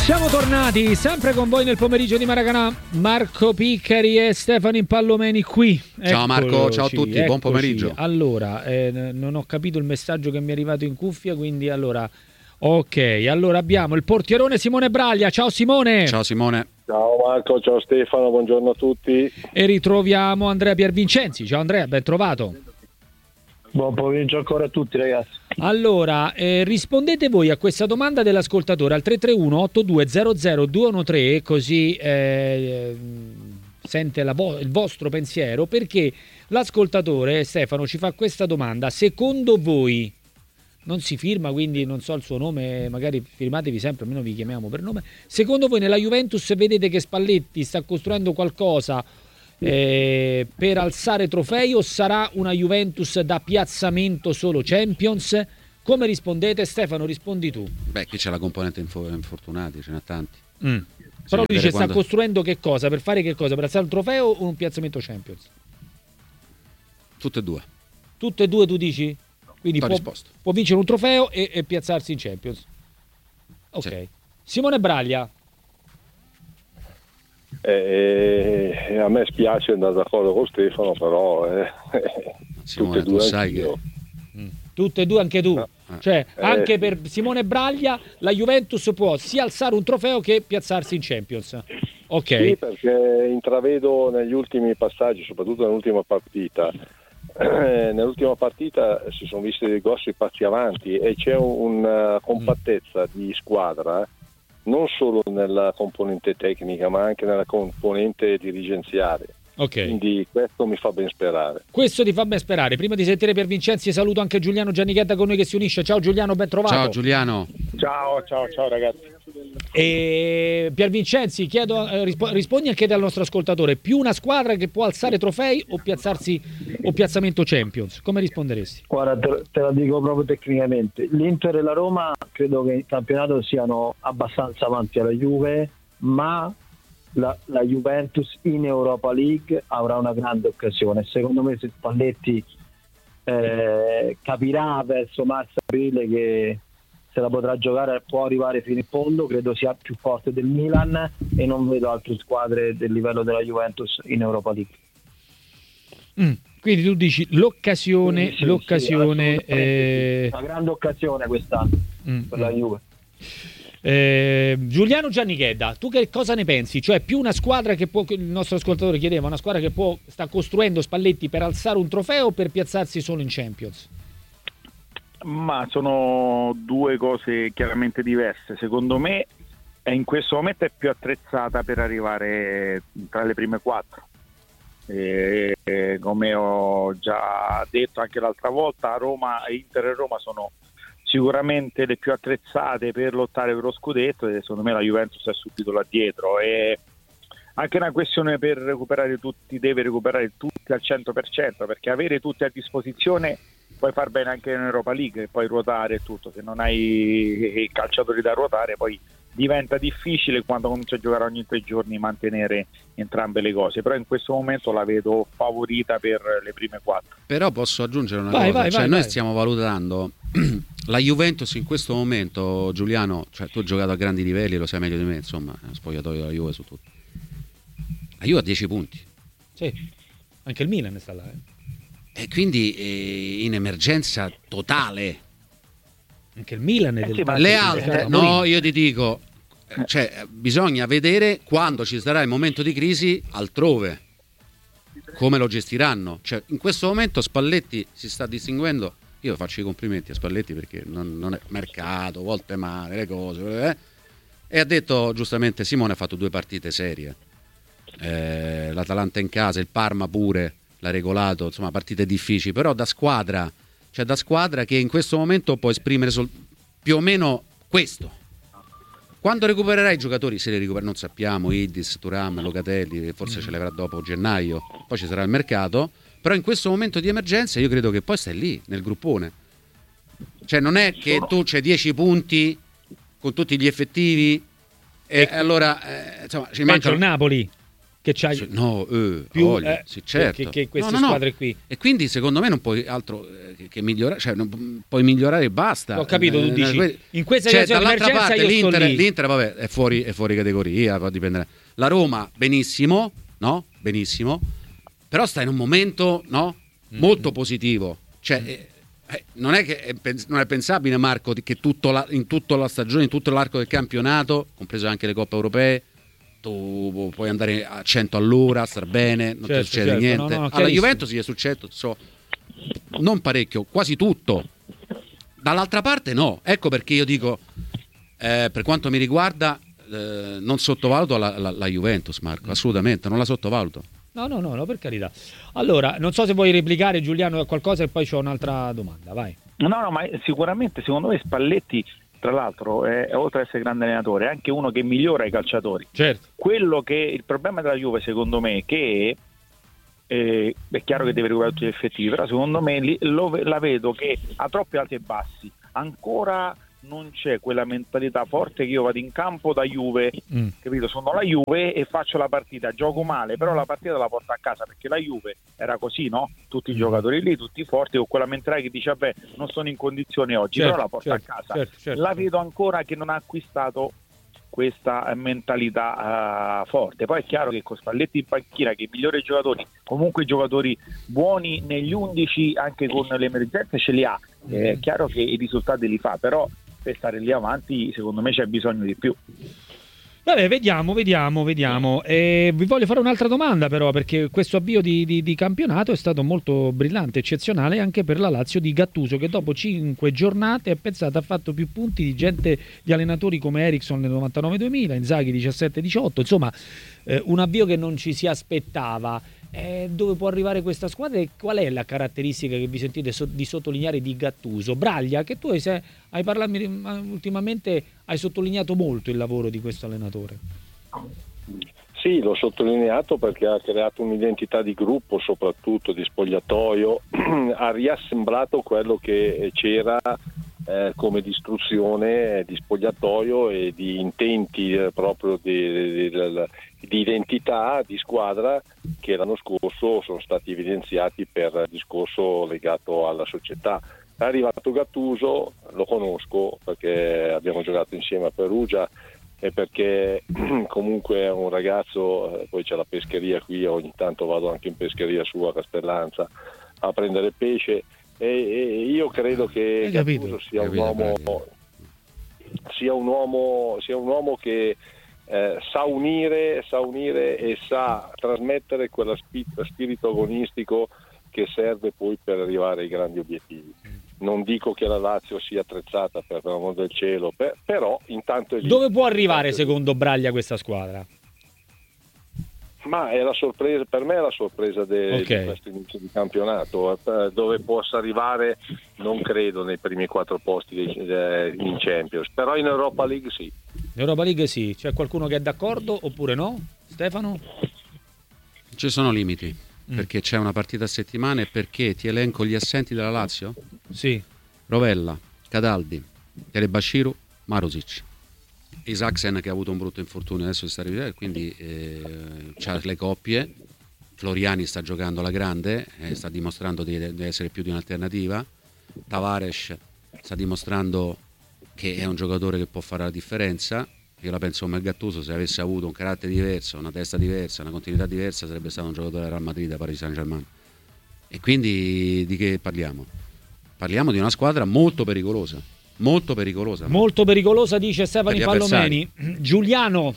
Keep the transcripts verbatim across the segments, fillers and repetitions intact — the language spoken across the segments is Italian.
Siamo tornati sempre con voi nel pomeriggio di Maracanã. Marco Piccari e Stefano Impallomeni qui. Ciao Marco, Eccoci, ciao a tutti, eccoci. buon pomeriggio. Allora, eh, non ho capito il messaggio che mi è arrivato in cuffia, quindi allora, ok, allora abbiamo il portierone Simone Braglia. Ciao Simone. Ciao Simone. Ciao Marco, ciao Stefano, buongiorno a tutti. E ritroviamo Andrea Piervincenzi. Ciao Andrea, ben trovato. Buon pomeriggio ancora a tutti ragazzi. Allora, eh, rispondete voi a questa domanda dell'ascoltatore al tre tre uno otto due zero zero due uno tre, così eh, sente la vo- il vostro pensiero, perché l'ascoltatore Stefano ci fa questa domanda: secondo voi, non si firma, quindi non so il suo nome, magari firmatevi sempre, almeno vi chiamiamo per nome, secondo voi nella Juventus vedete che Spalletti sta costruendo qualcosa Eh, per alzare trofei, o sarà una Juventus da piazzamento solo Champions? Come rispondete? Stefano, rispondi tu. Beh, qui c'è la componente info- infortunati, ce n'è tanti. Mm. Però lui dice quando... sta costruendo che cosa? Per fare che cosa? Per alzare un trofeo o un piazzamento Champions? Tutte e due. Tutte e due tu dici? Quindi può, può vincere un trofeo e, e piazzarsi in Champions. Ok. Sì. Simone Braglia. Eh, a me spiace andare d'accordo con Stefano, però eh, Simone, tu sai che mm. tutte e due anche tu, no. cioè eh, anche per Simone Braglia la Juventus può sia alzare un trofeo che piazzarsi in Champions. Ok. Sì, perché intravedo negli ultimi passaggi, soprattutto nell'ultima partita, eh, nell'ultima partita si sono visti dei grossi passi avanti e c'è una compattezza mm. di squadra, non solo nella componente tecnica ma anche nella componente dirigenziale. Okay. Quindi questo mi fa ben sperare. Questo ti fa ben sperare. Prima di sentire Piervincenzi saluto anche Giuliano Giannichetta con noi che si unisce. Ciao Giuliano, ben trovato. Ciao Giuliano. Ciao, ciao, ciao ragazzi. E Piervincenzi, chiedo, eh, risp- rispondi anche dal nostro ascoltatore: più una squadra che può alzare trofei o piazzarsi o piazzamento Champions? Come risponderesti? Guarda, te, te la dico proprio tecnicamente. L'Inter e la Roma credo che in campionato siano abbastanza avanti alla Juve, ma la, la Juventus in Europa League avrà una grande occasione. Secondo me se Spalletti eh, capirà verso marzo-aprile che se la potrà giocare, può arrivare fino in fondo, credo sia più forte del Milan e non vedo altre squadre del livello della Juventus in Europa League. Mm, quindi tu dici l'occasione, sì, sì, l'occasione sì, eh... una grande occasione quest'anno mm, per mm. la Juve. Eh, Giuliano Giannichetta, tu che cosa ne pensi? Cioè più una squadra che può, il nostro ascoltatore chiedeva, una squadra che può sta costruendo Spalletti per alzare un trofeo o per piazzarsi solo in Champions? Ma sono due cose chiaramente diverse. Secondo me è in questo momento è più attrezzata per arrivare tra le prime quattro. E, e, come ho già detto anche l'altra volta, Roma, Inter e Roma sono sicuramente le più attrezzate per lottare per lo scudetto e secondo me la Juventus è subito là dietro. È anche una questione per recuperare tutti, deve recuperare tutti al cento per cento, perché avere tutti a disposizione puoi far bene anche in Europa League e poi ruotare e tutto. Se non hai i calciatori da ruotare poi diventa difficile quando cominci a giocare ogni tre giorni mantenere entrambe le cose, però in questo momento la vedo favorita per le prime quattro. Però posso aggiungere una vai, cosa, vai, cioè vai, noi vai. stiamo valutando la Juventus in questo momento, Giuliano, cioè tu hai giocato a grandi livelli, lo sai meglio di me, insomma, spogliatoio della Juve su tutto. La Juve ha dieci punti. Sì, anche il Milan sta là, eh. E quindi eh, in emergenza totale. Anche il Milan è eh del sì, le altre, no, io ti dico, cioè, bisogna vedere quando ci sarà il momento di crisi altrove, come lo gestiranno. Cioè, in questo momento Spalletti si sta distinguendo. Io faccio i complimenti a Spalletti perché non, non è mercato, volte male, le cose. Eh? E ha detto giustamente, Simone ha fatto due partite serie. Eh, L'Atalanta in casa, il Parma pure l'ha regolato, insomma partite difficili, però da squadra, cioè da squadra che in questo momento può esprimere sol- più o meno questo. Quando recupererà i giocatori, se li recupera non sappiamo, Idis, Thuram, Locatelli, forse ce li avrà dopo gennaio, poi ci sarà il mercato, però in questo momento di emergenza io credo che poi stai lì nel gruppone, cioè non è che tu c'hai dieci punti con tutti gli effettivi e, e allora eh, insomma ci manca il Napoli. che c'hai sì, no, eh, più voglia, eh, sì, certo. che, che queste no, no, squadre no. qui. E quindi secondo me non puoi altro eh, che, che migliorare, cioè non puoi migliorare e basta. Ho capito, tu Eh, dici que- in questa cioè, situazione di dall'altra emergenza parte io sto l'Inter, lì. l'Inter vabbè, è fuori, è fuori categoria, può dipendere. La Roma benissimo, no? Benissimo. Però sta in un momento, no? Molto mm-hmm. positivo. Cioè eh, eh, non è che è, non è pensabile, Marco, che tutto la, in tutta la stagione, in tutto l'arco del campionato, compreso anche le coppe europee, tu puoi andare a cento all'ora, star bene, non certo, ti succede certo, niente. no, no, alla Juventus gli è successo so, non parecchio, quasi tutto. Dall'altra parte no, ecco perché io dico eh, per quanto mi riguarda eh, non sottovaluto la, la, la Juventus, Marco, assolutamente non la sottovaluto. No, no, no, no, per carità. Allora, non so se vuoi replicare, Giuliano, a qualcosa e poi c'ho un'altra domanda, vai. No, no, ma sicuramente secondo me Spalletti, tra l'altro, è, oltre ad essere grande allenatore, è anche uno che migliora i calciatori. Certo. Quello che il problema della Juve, secondo me, è che eh, è chiaro che deve recuperare tutti gli effettivi, però secondo me li, lo, la vedo che ha troppi alti e bassi. Ancora non c'è quella mentalità forte che io vado in campo da Juve, mm. capito? Sono la Juve e faccio la partita, gioco male, però la partita la porto a casa, perché la Juve era così, no? Tutti i giocatori lì, tutti forti, con quella mentalità che dice vabbè, non sono in condizione oggi, certo, però la porto certo, a casa. Certo, certo. La vedo ancora che non ha acquistato questa mentalità uh, forte. Poi è chiaro che con Spalletti in panchina, che i migliori giocatori, comunque giocatori buoni negli undici, anche con le emergenze ce li ha, è chiaro che i risultati li fa, però per stare lì avanti secondo me c'è bisogno di più. Vabbè, vediamo, vediamo, vediamo. Eh, vi voglio fare un'altra domanda però, perché questo avvio di, di, di campionato è stato molto brillante, eccezionale anche per la Lazio di Gattuso, che dopo cinque giornate, pensate, ha fatto più punti di gente, di allenatori come Eriksson nel novantanove duemila, Inzaghi diciassette diciotto, insomma eh, un avvio che non ci si aspettava. Eh, dove può arrivare questa squadra e qual è la caratteristica che vi sentite so- di sottolineare di Gattuso? Braglia, che tu hai, se- hai parlato ultimamente, hai sottolineato molto il lavoro di questo allenatore. Sì, l'ho sottolineato perché ha creato un'identità di gruppo, soprattutto di spogliatoio, ha riassemblato quello che c'era eh, come distruzione di spogliatoio e di intenti eh, proprio di, di, di, di identità di squadra che l'anno scorso sono stati evidenziati per il discorso legato alla società. È arrivato Gattuso, lo conosco perché abbiamo giocato insieme a Perugia e perché comunque è un ragazzo, poi c'è la pescheria qui, ogni tanto vado anche in pescheria sua a Castellanza a prendere pesce e, e io credo che Gattuso sia un uomo sia un uomo sia un uomo che eh, sa unire sa unire e sa trasmettere quello spirito agonistico che serve poi per arrivare ai grandi obiettivi. Non dico che la Lazio sia attrezzata per l'amor del cielo, per, però intanto è lì. Dove può arrivare secondo Braglia questa squadra? Ma è la sorpresa, per me è la sorpresa de, okay. di questo inizio di campionato. Dove possa arrivare non credo nei primi quattro posti in Champions, però in Europa League sì. In Europa League sì, c'è qualcuno che è d'accordo oppure no? Stefano? Ci sono limiti. Perché c'è una partita a settimana e perché ti elenco gli assenti della Lazio? Sì. Rovella, Cataldi, Telebashiru, Marusic. Isaksen che ha avuto un brutto infortunio, adesso si sta rivedendo, quindi eh, c'ha le coppie. Floriani sta giocando alla grande, eh, sta dimostrando di, di essere più di un'alternativa. Tavares sta dimostrando che è un giocatore che può fare la differenza. Io la penso come Gattuso, se avesse avuto un carattere diverso, una testa diversa, una continuità diversa, sarebbe stato un giocatore del Real Madrid, Paris Saint-Germain. E quindi di che parliamo? Parliamo di una squadra molto pericolosa, molto pericolosa. Molto pericolosa, dice Stefano Pallomeni. Giuliano.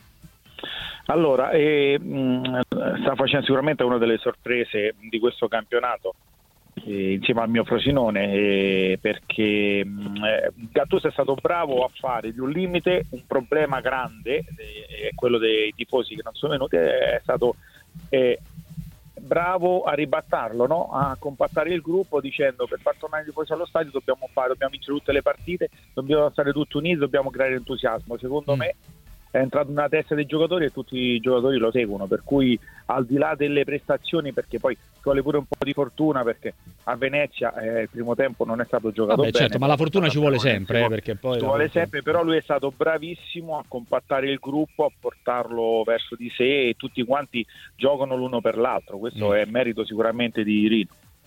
Allora, eh, sta facendo sicuramente una delle sorprese di questo campionato. Eh, insieme al mio Frosinone eh, perché eh, Gattuso è stato bravo a fare di un limite un problema grande, eh, quello dei tifosi che non sono venuti, è stato eh, bravo a ribattarlo, no? A compattare il gruppo dicendo per far tornare i tifosi allo stadio dobbiamo fare, dobbiamo vincere tutte le partite, dobbiamo stare tutti uniti, dobbiamo creare entusiasmo. Secondo mm. me è entrato nella testa dei giocatori e tutti i giocatori lo seguono, per cui al di là delle prestazioni, perché poi ci vuole pure un po' di fortuna, perché a Venezia eh, il primo tempo non è stato giocato Vabbè, bene, certo, ma la fortuna ci vuole sempre, eh, perché poi ci vuole sempre, però lui è stato bravissimo a compattare il gruppo, a portarlo verso di sé, e tutti quanti giocano l'uno per l'altro. Questo mm. è merito sicuramente di Rino.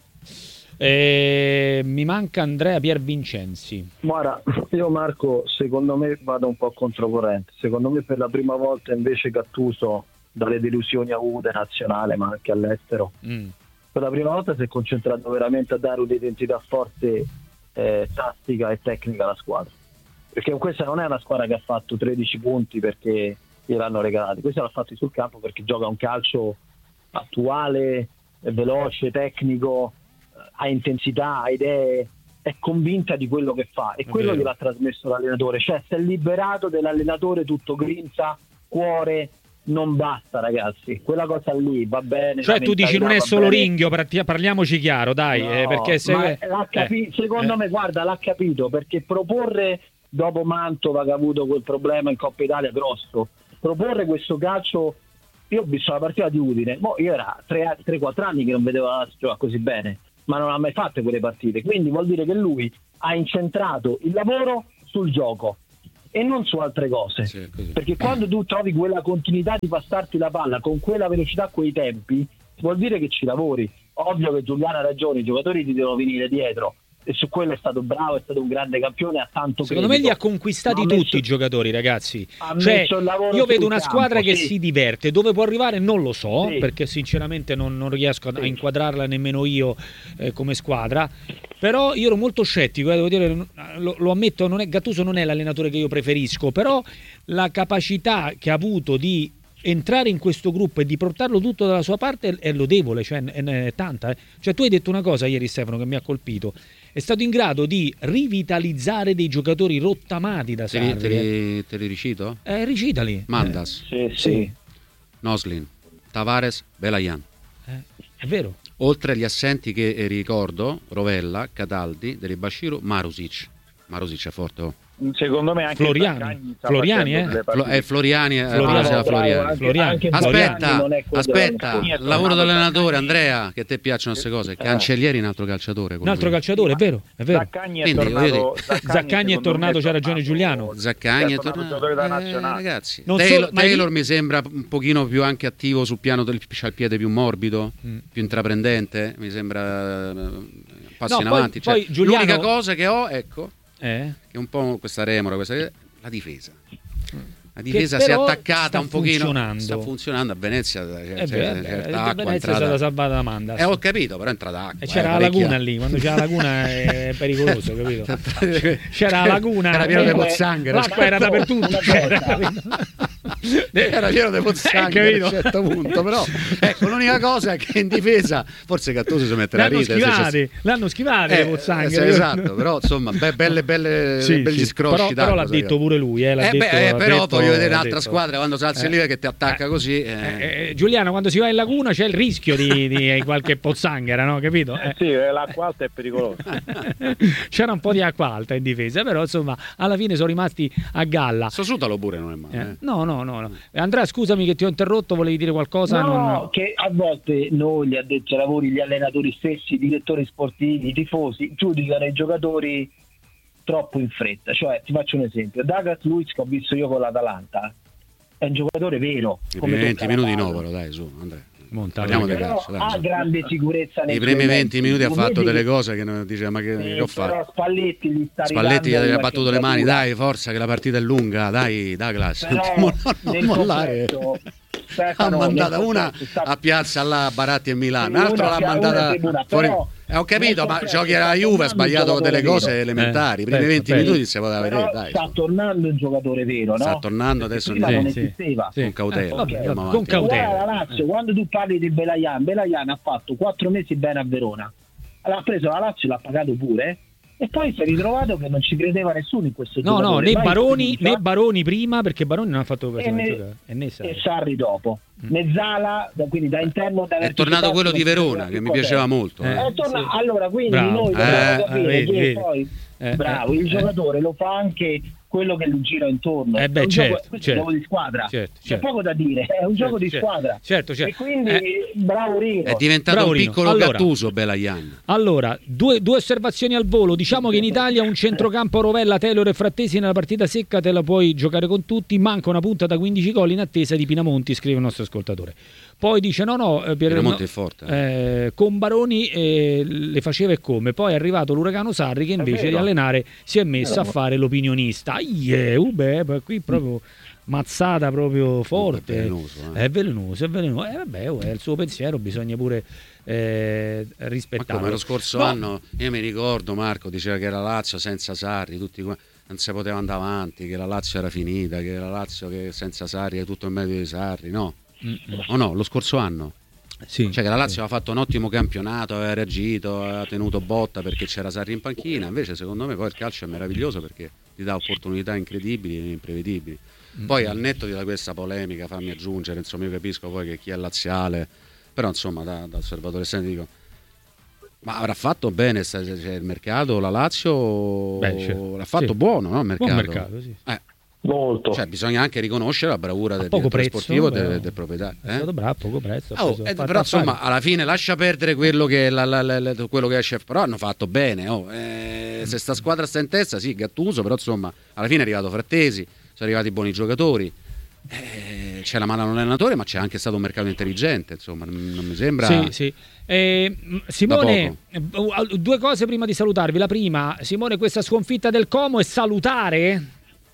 Eh, mi manca Andrea Piervincenzi. Guarda, io Marco, secondo me vado un po' controcorrente. Secondo me per la prima volta invece Gattuso, dalle delusioni avute nazionale ma anche all'estero, mm. per la prima volta si è concentrato veramente a dare un'identità forte, eh, tattica e tecnica alla squadra, perché questa non è una squadra che ha fatto tredici punti perché gliel'hanno regalati, questa l'ha fatto sul campo perché gioca un calcio attuale, veloce, tecnico, ha intensità, ha idee, è convinta di quello che fa, e quello gliel'ha trasmesso l'allenatore, cioè si è liberato dell'allenatore tutto grinza, cuore. Non basta, ragazzi, quella cosa lì va bene. Cioè tu dici non è solo Ringhio, parliamoci chiaro, dai, no, eh, perché se... l'ha capi- eh, secondo eh. me, guarda, l'ha capito, perché proporre dopo Mantova, che ha avuto quel problema in Coppa Italia grosso, proporre questo calcio, io ho visto la partita di Udine, mo io era tre quattro anni che non vedevo la giocare così bene, ma non ha mai fatto quelle partite, quindi vuol dire che lui ha incentrato il lavoro sul gioco e non su altre cose, sì, perché quando tu trovi quella continuità di passarti la palla con quella velocità, quei tempi, vuol dire che ci lavori. Ovvio che Giuliano ha ragione, i giocatori ti devono venire dietro, e su quello è stato bravo, è stato un grande campione, ha tanto secondo credito. me li ha conquistati ha tutti messo, i giocatori, ragazzi, ha cioè, messo il lavoro io vedo una campo, squadra che sì. si diverte, dove può arrivare non lo so, sì. perché sinceramente non, non riesco a, sì. a inquadrarla nemmeno io eh, come squadra, però io ero molto scettico, eh, devo dire, lo, lo ammetto, non è, Gattuso non è l'allenatore che io preferisco, però la capacità che ha avuto di entrare in questo gruppo e di portarlo tutto dalla sua parte è, è lodevole, cioè è, è tanta. Eh. Cioè tu hai detto una cosa ieri, Stefano, che mi ha colpito. È stato in grado di rivitalizzare dei giocatori rottamati da Sarri. Te li, te li ricito? Eh, ricitali. Mandas. Eh, sì, sì. Noslin, Tavares, Belayan. Eh, è vero. Oltre agli assenti che ricordo, Rovella, Cataldi, Delibashiru, Marusic. Marusic è forte, oh. Secondo me anche Floriani, Floriani, eh? Flo- eh, Floriani, eh, Floriani, bravo, Floriani. Floriani. Anche aspetta, Floriani aspetta, il lavoro dell'allenatore, Andrea, che a te piacciono queste cose. Cancellieri è un altro calciatore. Un altro calciatore, è vero, è vero. Zaccagni è tornato, Zaccagni è tornato, c'ha ragione Giuliano. Zaccagni è tornato, eh, ragazzi. Non Taylor, so, ma Taylor io... mi sembra un pochino più anche attivo sul piano del, c'ha il piede più morbido, mm. più intraprendente, mi sembra passi no, in avanti. Poi, cioè, poi Giuliano... L'unica cosa che ho, ecco, Eh? che un po' questa remora, questa la difesa. La difesa si è attaccata un pochino. Funzionando. Sta funzionando a Venezia. C'è, eh beh, c'è beh, acqua, Venezia entrata... è stata salvata da Manda. Eh, ho capito, però è entrata acqua. E c'era eh, la parecchia... laguna lì, quando c'era la laguna è pericoloso, capito? C'era la laguna. Era pieno eh, di pozzanghere. L'acqua era dappertutto. Era pieno di pozzanghere eh, a un certo punto, però ecco, l'unica cosa è che in difesa forse Gattuso si metterà a ridere. Schivati, l'hanno schivate eh, le pozzanghere. Eh, esatto, però insomma, be- belle belle sì, belli sì. scrosci. Però, però l'ha detto pure lui, eh, l'ha eh, detto, beh, l'ha però detto, voglio vedere un'altra detto. squadra quando si alza eh. lì che ti attacca eh. così. Eh. Eh, eh, Giuliano, quando si va in laguna c'è il rischio di, di qualche pozzanghera, no? Capito? Eh. Sì, l'acqua alta è pericolosa. C'era un po' di acqua alta in difesa, però insomma alla fine sono rimasti a galla. Sosutalo pure non è male. Eh. No, no, no, no. Andrea, scusami che ti ho interrotto, volevi dire qualcosa? No, non... che a volte noi, gli addetti ai lavori, gli allenatori stessi, i direttori sportivi, i tifosi, giudicano i giocatori troppo in fretta. Cioè, ti faccio un esempio. Douglas Luiz, che ho visto io con l'Atalanta, è un giocatore vero. I primi venti minuti no, però dai, su, Andrea. Parliamo di calcio, dai, ha grande sicurezza nei i primi venti minuti ha fatto delle che... cose che non dice ma che, sì, che ho fatto. Spalletti gli sta Spalletti gli ha battuto le mani, dai, forza che la partita è lunga, dai, Douglas, non, non mollare. Ha mandata una a Piazza là, Baratti e Milano, l'altra l'ha mandata fuori. Eh, ho capito, ma giochi alla Juve ha sbagliato delle cose vero. elementari. I primi eh, venti minuti si poteva vedere. Dai, sta tornando un giocatore vero, no? Sta tornando adesso prima non esisteva. Sì, con cautela. Eh, okay. Con cautela. La Lazio, eh. quando tu parli di Belayan, Belayan ha fatto quattro mesi bene a Verona. Allora, ha preso la Lazio, l'ha pagato pure. E poi si è ritrovato che non ci credeva nessuno in questo no, giocatore. No, né Baroni, né Baroni prima, perché Baroni non ha fatto questo. E, ne, e, né Sarri. e Sarri dopo. Mm. Mezzala, quindi da interno da è tornato quello di Verona che mi piaceva molto. Eh, è torna- sì. Allora, quindi bravo. noi dobbiamo eh, capire eh, che vedi, poi eh, bravo, eh, il giocatore lo fa anche quello che gli gira intorno. Eh beh, è un certo, gioco, questo certo, è un gioco di squadra, certo, c'è certo. poco da dire, è un Certo, gioco di certo, squadra. certo, certo. E quindi Eh, bravo Rino. È diventato Bravo un Rino. piccolo Allora- Gattuso, Belayan. Allora, due, due osservazioni al volo. Diciamo che in Italia un centrocampo Rovella, Taylor e Frattesi nella partita secca te la puoi giocare con tutti. Manca una punta da quindici gol in attesa di Pinamonti, scrive il nostro ascoltatore. Poi dice no no, eh, Pier- Pinamonti no, è forte. eh, con Baroni eh, le faceva e come. Poi è arrivato l'uragano Sarri che invece vero. di allenare si è messo a Vero. fare l'opinionista. Yeah, uh, beh, beh, qui proprio mazzata proprio forte. È velenoso, eh. È velenoso, è velenoso. Eh, vabbè, oh, è il suo pensiero, bisogna pure eh, Ma rispettarlo. come lo scorso No, anno, io mi ricordo, Marco diceva che la Lazio senza Sarri, tutti qua, non si poteva andare avanti, che la Lazio era finita, che la Lazio che senza Sarri è tutto il merito di Sarri, no? O no, lo scorso anno? sì, Cioè che la Lazio sì. aveva fatto un ottimo campionato, aveva reagito, aveva tenuto botta perché c'era Sarri in panchina, invece secondo me poi il calcio è meraviglioso perché ti dà opportunità incredibili e imprevedibili. Poi al netto di questa polemica, fammi aggiungere, insomma io capisco poi che chi è laziale, però insomma da, da osservatore esterno dico, ma avrà fatto bene sta- cioè, il mercato, la Lazio Beh, certo. l'ha fatto Sì. buono, no? Il mercato. Buon mercato, sì. Eh, Molto. cioè bisogna anche riconoscere la bravura A del poco direttore prezzo, sportivo però del, del proprietario. È eh? stato bravo, a poco prezzo. ha Oh, preso- eh, ha fatto però insomma affari. alla fine lascia perdere quello che, la, la, la, la- quello che è chef, però hanno fatto bene, oh. Eh, se sta squadra sta in testa sì Gattuso, però insomma alla fine è arrivato Frattesi, sono arrivati buoni giocatori, eh, c'è la mano all'allenatore ma c'è anche stato un mercato intelligente, insomma non, non mi sembra. Sì, sì. Eh, m- Simone, eh, due cose prima di salutarvi. La prima, Simone, questa sconfitta del Como è salutare?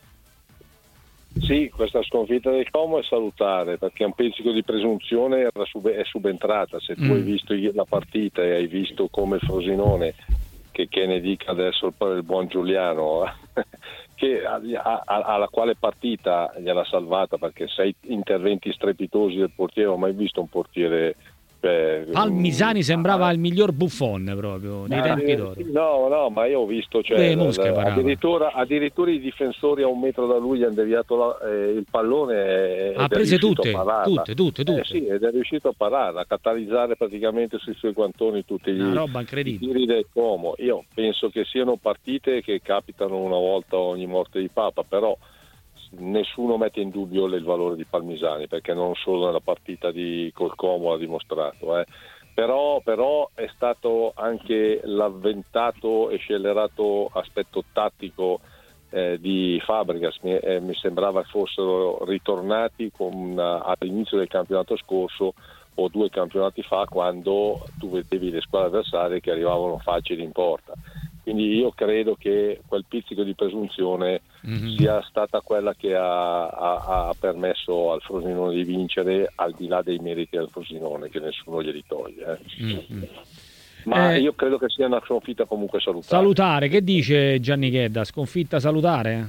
Sì, questa sconfitta del Como è salutare perché un pizzico di presunzione era sub- è subentrata. Se tu Mm. hai visto i- la partita e hai visto come il Frosinone, che, che ne dica adesso il, il buon Giuliano, che a- a- a- alla quale partita gliel'ha salvata perché sei interventi strepitosi del portiere, non ho mai visto un portiere. eh, Palmisani sembrava ah, il miglior Buffon proprio nei Eh, tempi d'oro. No, no, ma io ho visto, cioè, Le mosche la- parava. addirittura, addirittura i difensori a un metro da lui gli hanno deviato la- eh, il pallone e, Ha ed è prese riuscito tutte, a pararla. tutte, tutte, tutte. Eh sì, ed è riuscito a pararla, a catalizzare praticamente sui suoi guantoni tutti gli, Una roba i incredibile. tiri del Como. Io penso che siano partite che capitano una volta ogni morte di Papa, però nessuno mette in dubbio il valore di Palmisani perché non solo nella partita di col Como l'ha dimostrato, eh. Però, però è stato anche l'avventato e scellerato aspetto tattico eh, di Fabregas. Mi, eh, mi sembrava fossero ritornati con, uh, all'inizio del campionato scorso o due campionati fa, quando tu vedevi le squadre avversarie che arrivavano facili in porta. Quindi io credo che quel pizzico di presunzione Mhm. sia stata quella che ha, ha- ha permesso al Frosinone di vincere, al di là dei meriti del Frosinone, che nessuno glieli toglie. eh. Mhm. Ma Eh, io credo che sia una sconfitta comunque salutare. Salutare, che dice Gianni Chedda? Sconfitta salutare?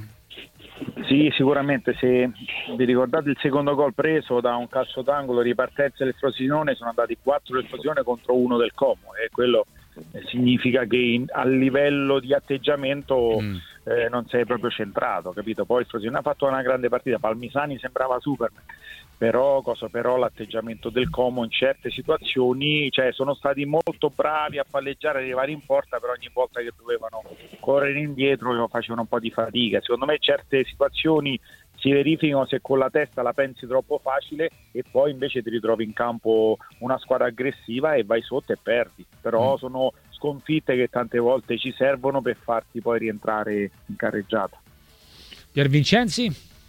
Sì, sicuramente. Se vi ricordate il secondo gol preso da un calcio d'angolo, ripartenza del Frosinone, sono andati quattro del Frosinone contro uno del Como e quello eh, significa che in- a livello di atteggiamento Mm. eh, non sei proprio centrato, capito? Poi il Frosinone ha fatto una grande partita, Palmisani sembrava Superman, però, cosa, però l'atteggiamento del Como in certe situazioni, cioè sono stati molto bravi a palleggiare, arrivare in porta, però ogni volta che dovevano correre indietro facevano un po' di fatica. Secondo me certe situazioni si verificano se con la testa la pensi troppo facile e poi invece ti ritrovi in campo una squadra aggressiva e vai sotto e perdi, però Mm. sono sconfitte che tante volte ci servono per farti poi rientrare in carreggiata. Pier Vincenzi?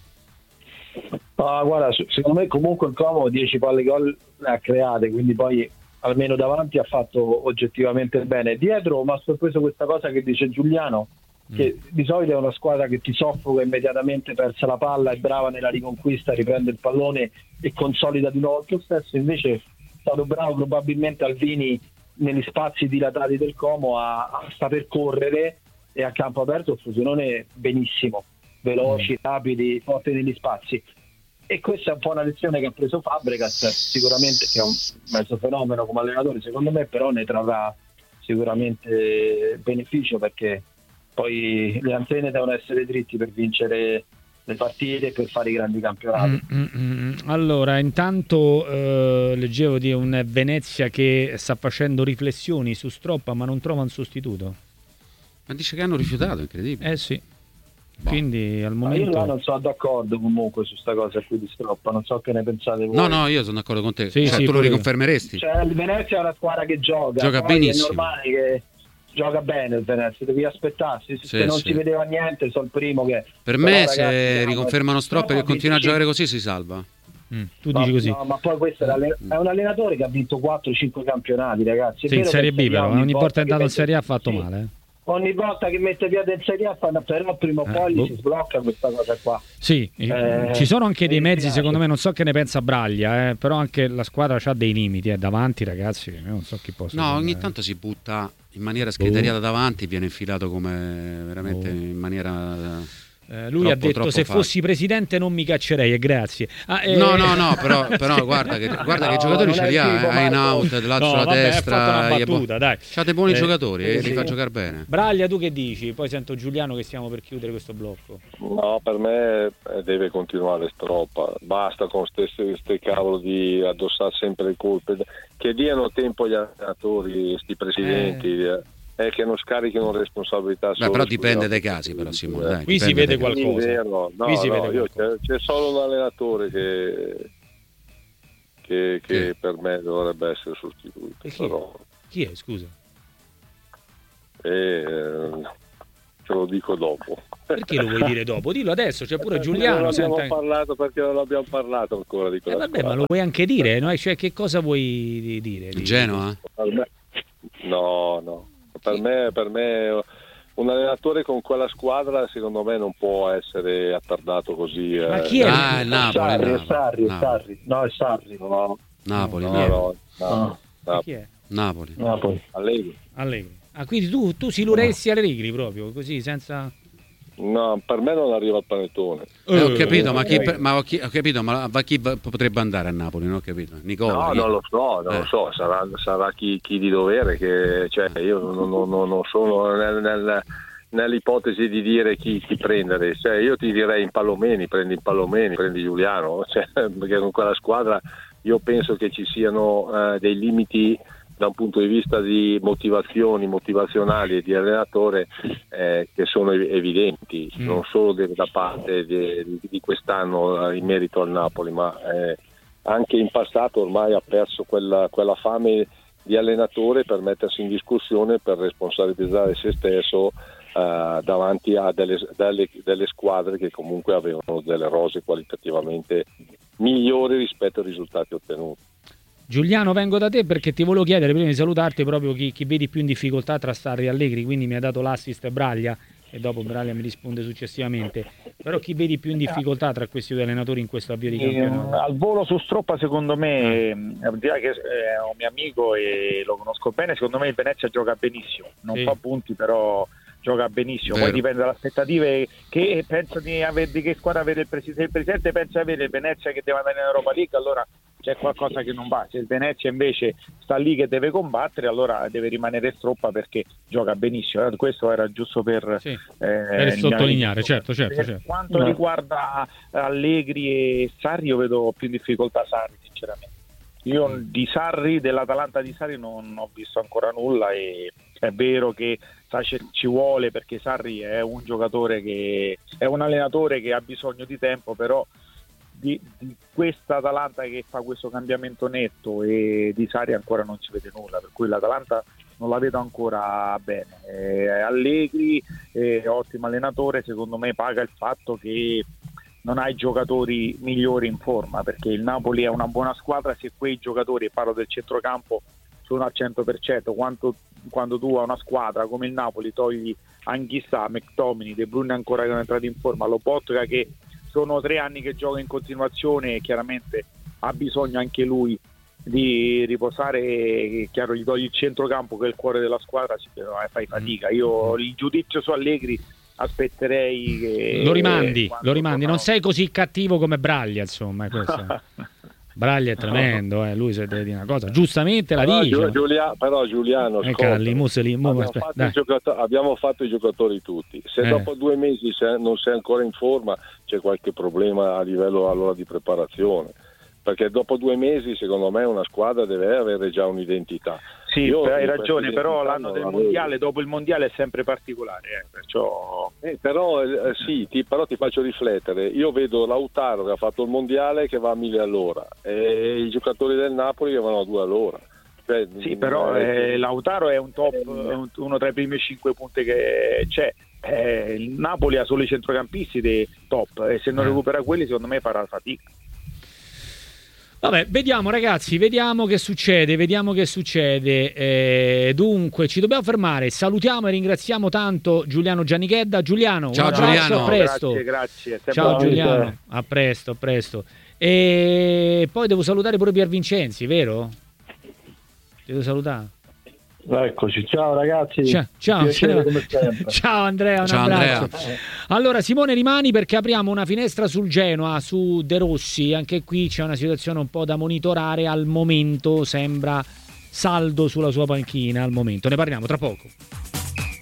Ah, guarda, s- secondo me comunque il Como dieci palle gol le ha create, quindi poi almeno davanti ha fatto oggettivamente bene. Dietro mi ha sorpreso questa cosa che dice Giuliano, che di solito è una squadra che ti soffoca immediatamente, persa la palla, è brava nella riconquista, riprende il pallone e consolida di nuovo il suo stesso. Invece è stato bravo probabilmente Alvini negli spazi dilatati del Como a, a saper correre, e a campo aperto il Frosinone benissimo, veloci, rapidi, forti negli spazi. E questa è un po' una lezione che ha preso Fabregas, sicuramente, che è un mezzo fenomeno come allenatore secondo me, però ne trarrà sicuramente beneficio, perché poi le antenne devono essere dritti per vincere le partite e per fare i grandi campionati. Mm, mm, mm. Allora, intanto eh, leggevo di un Venezia che sta facendo riflessioni su Stroppa ma non trova un sostituto. Ma dice che hanno rifiutato, incredibile. Eh sì. Quindi al Ma momento io là non sono d'accordo comunque su sta cosa qui di Stroppa, non so che ne pensate voi. No, no, io sono d'accordo con te. Sì, Cioè, sì, tu lo pure io. riconfermeresti? Cioè, il Venezia è una squadra che gioga, Gioca poi benissimo. è normale che gioca bene il Venezia, devi aspettarsi, se Sì, non sì. si vedeva niente sono il primo che... Per Però, me, ragazzi, se no, riconfermano Stroppa Stroppa che continua a vince- giocare così, si salva. Mm, tu No, dici così. no, ma poi questo è, l'allen- è un allenatore che ha vinto quattro cinque campionati, ragazzi. È Sì, in vero che Serie B però, ogni ogni volta è che andato in mette- Serie A ha fatto sì, male. eh. Ogni volta che mette piede in Serie A fanno, però prima o Eh, poi boh. si sblocca questa cosa qua. Sì, Eh, ci sono anche dei mi mezzi, dispiace. secondo me, non so che ne pensa Braglia, eh, però anche la squadra ha dei limiti, eh, davanti ragazzi, io non so chi possa. No, ogni fare. tanto si butta in maniera scriteriata davanti, viene infilato come veramente Oh. in maniera... Eh, lui troppo, ha detto troppo se facile. fossi presidente non mi caccerei e grazie. Ah, eh, No, no, no, però, però guarda che, guarda No, che giocatori non ce è li ha, tipo, eh, in Marco. out, Lazio No, alla vabbè, ha destra, fatto una gli è bu- battuta, dai. c'ha buoni Eh, giocatori e sì, li fa sì. giocare bene. Braglia, tu che dici? Poi sento Giuliano che stiamo per chiudere questo blocco. No, per me eh, deve continuare Stroppa, basta con queste cavolo di addossare sempre le colpe, che diano tempo agli allenatori, questi presidenti, eh. eh, che non scarichino responsabilità. Beh, solo però sui dipende dai giocatori. casi, però Simone, Eh. dai, Qui si dipende vede dai casi. qualcosa. Sì, vero. No, Qui si no, vede io- qualcosa. c'è, c'è solo un allenatore che, che, che Sì. per me dovrebbe essere sostituito. E chi è? Però, Chi è, scusa? eh, te lo dico dopo. Perché lo vuoi dire dopo? Dillo adesso, c'è pure Perché Giuliano. non abbiamo senta- parlato perché non abbiamo parlato ancora di Eh, quella vabbè, ma squadra. lo vuoi anche dire, no? Cioè, che cosa vuoi dire? Il Genoa? Per me- no, no. Per me, per me un allenatore con quella squadra secondo me non può essere attardato così. Ma eh. chi è? Ah, il Napoli, Sarri, è Napoli. Sarri, è Napoli. Sarri. No, è Sarri. No, Napoli, no, Napoli. no, no, No. no. Chi è? Napoli. Napoli. Allegri. Allegri. Ah, quindi tu, tu siluresti Allegri proprio, così, senza... No, per me non arriva il panettone. Eh, ho capito, ma chi, eh. ma ho, chi- ho capito, ma va chi va- potrebbe andare a Napoli? Non ho capito. Nicola? No, chi? non lo so, non Eh. lo so, sarà, sarà chi, chi di dovere, che, cioè, io non, non- non- non sono nel- nel- nell'ipotesi di dire chi, chi prendere, cioè, io ti direi in Palomeni, prendi in Palomeni, prendi Giuliano, cioè, perché con quella squadra io penso che ci siano eh, dei limiti da un punto di vista di motivazioni motivazionali e di allenatore eh, che sono ev- evidenti, Mm. non solo de- da parte de- di, di quest'anno eh, in merito al Napoli, ma eh, anche in passato ormai ha perso quella, quella fame di allenatore per mettersi in discussione, per responsabilizzare se stesso eh, davanti a delle, delle, delle squadre che comunque avevano delle rose qualitativamente migliori rispetto ai risultati ottenuti. Giuliano, vengo da te perché ti volevo chiedere prima di salutarti proprio chi, chi vedi più in difficoltà tra Sarri e Allegri, quindi mi ha dato l'assist Braglia e dopo Braglia mi risponde successivamente, però chi vedi più in difficoltà tra questi due allenatori in questo avvio di Ehm, campionato? al volo su Stroppa secondo me, ehm, al di là che è un mio amico e lo conosco bene, secondo me il Venezia gioca benissimo, non Sì. fa punti però gioca benissimo. Vero. Poi dipende dalle aspettative che pensa di, avere, di che squadra avere il presidente. Se il presidente pensa di avere il Venezia che deve andare in Europa League, allora c'è qualcosa che non va. Se il Venezia invece sta lì che deve combattere, allora deve rimanere Stroppa perché gioca benissimo. Eh, Questo era giusto per, Sì, eh, per il sottolineare, mio- certo, certo, per certo. quanto No. riguarda Allegri e Sarri, io vedo più in difficoltà Sarri, sinceramente. Io di Sarri, dell'Atalanta di Sarri non ho visto ancora nulla, e è vero che sai, ci- ci vuole, perché Sarri è un giocatore che è un allenatore che ha bisogno di tempo, però di, di questa Atalanta che fa questo cambiamento netto e di Sarri ancora non si vede nulla, per cui l'Atalanta non la vedo ancora bene. Eh, Allegri è ottimo allenatore, secondo me paga il fatto che non hai giocatori migliori in forma, perché il Napoli è una buona squadra se quei giocatori, parlo del centrocampo, sono al cento per cento. Quando, quando tu hai una squadra come il Napoli togli Anghissà, McTominay, De Bruyne ancora che non è entrato in forma, Lobotka che sono tre anni che gioca in continuazione e chiaramente ha bisogno anche lui di riposare, e chiaro gli togli il centrocampo che è il cuore della squadra, sì, però, eh, fai fatica. Io il giudizio su Allegri aspetterei che Lo rimandi, quando lo rimandi, non sono- sei così cattivo come Braglia, insomma, è questo. Braglia è tremendo, eh, lui se deve dire una cosa, giustamente la Però, dice. Giu- Giulia- però Giuliano, Eh, ascolta, Calli, mo se li- mo- abbiamo, aspetta, fatto dai. i giocato- abbiamo fatto i giocatori tutti, se Eh. dopo due mesi se non sei ancora in forma c'è qualche problema a livello allora di preparazione, perché dopo due mesi secondo me una squadra deve avere già un'identità. Sì, Io hai ragione, però l'anno del mondiale, vedo. dopo il mondiale è sempre particolare, eh, perciò... Eh, però eh, sì, ti, però ti faccio riflettere. Io vedo Lautaro che ha fatto il mondiale che va a mille all'ora e i giocatori del Napoli che vanno a due all'ora. Cioè, sì, però eh, Lautaro è un top, è un, uno tra i primi cinque punti che c'è. Eh, il Napoli ha solo i centrocampisti dei top e se non recupera quelli secondo me farà fatica. Vabbè, vediamo ragazzi, vediamo che succede, vediamo che succede. Eh, dunque, ci dobbiamo fermare. Salutiamo e ringraziamo tanto Giuliano Giannichedda. Giuliano, ciao un abbraccio, Giuliano. a presto. Grazie, grazie. Ciao buono. Giuliano, a presto, a presto. E poi devo salutare pure Pier Vincenzi, vero? Devo salutare. Eccoci, ciao ragazzi. Ciao, ciao, Piacere come sempre. ciao Andrea, un Ciao, abbraccio. Andrea. Allora Simone rimani perché apriamo una finestra sul Genoa, su De Rossi, anche qui c'è una situazione un po' da monitorare, al momento sembra saldo sulla sua panchina, al momento, ne parliamo tra poco.